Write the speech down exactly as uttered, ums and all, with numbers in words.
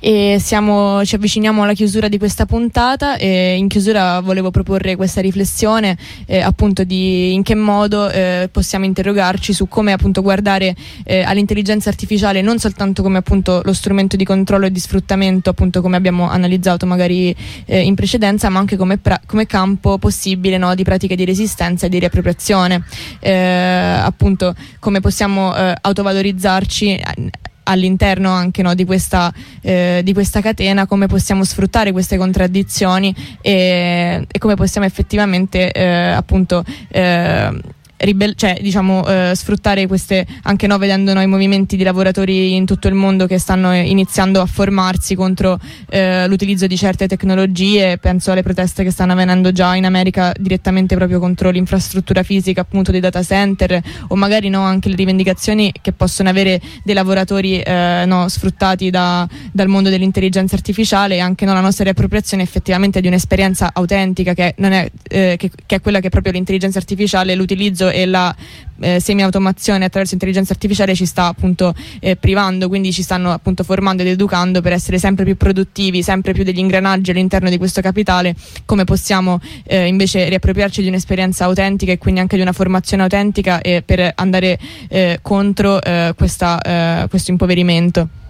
E siamo, ci avviciniamo alla chiusura di questa puntata, e in chiusura volevo proporre questa riflessione eh, appunto di in che modo eh, possiamo interrogarci su come appunto guardare eh, all'intelligenza artificiale non soltanto come appunto lo strumento di controllo e di sfruttamento, appunto come abbiamo analizzato magari eh, in precedenza, ma anche come, pra- come campo possibile, no, di pratiche di resistenza e di riappropriazione, eh, appunto come possiamo eh, autovalorizzarci all'interno anche, no, di questa eh, di questa catena, come possiamo sfruttare queste contraddizioni e, e come possiamo effettivamente eh, appunto eh, Ribel- cioè diciamo eh, sfruttare queste, anche no, vedendo noi movimenti di lavoratori in tutto il mondo che stanno eh, iniziando a formarsi contro eh, l'utilizzo di certe tecnologie. Penso alle proteste che stanno avvenendo già in America direttamente proprio contro l'infrastruttura fisica appunto dei data center, o magari no, anche le rivendicazioni che possono avere dei lavoratori eh, no, sfruttati da, dal mondo dell'intelligenza artificiale, e anche no, la nostra riappropriazione effettivamente di un'esperienza autentica che non è, eh, che, che è quella che proprio l'intelligenza artificiale, l'utilizzo e la eh, semi-automazione attraverso intelligenza artificiale ci sta appunto eh, privando. Quindi ci stanno appunto formando ed educando per essere sempre più produttivi, sempre più degli ingranaggi all'interno di questo capitale. Come possiamo eh, invece riappropriarci di un'esperienza autentica e quindi anche di una formazione autentica, e per andare eh, contro eh, questa, eh, questo impoverimento.